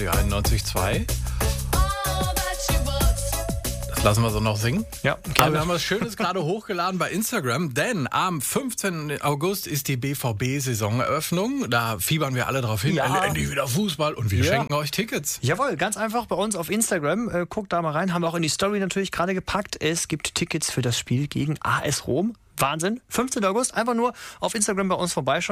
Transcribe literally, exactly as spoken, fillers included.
Radio einundneunzig Komma zwei. Das lassen wir so noch singen. Ja, Aber gerne. wir haben was Schönes gerade hochgeladen bei Instagram, denn am fünfzehnten August ist die B V B-Saisoneröffnung. Da fiebern wir alle drauf hin. Ja. Endlich wieder Fußball und wir Ja. schenken euch Tickets. Jawohl, ganz einfach bei uns auf Instagram. Äh, guckt da mal rein. Haben wir auch in die Story natürlich gerade gepackt. Es gibt Tickets für das Spiel gegen A S Rom. Wahnsinn. fünfzehnten August. Einfach nur auf Instagram bei uns vorbeischauen.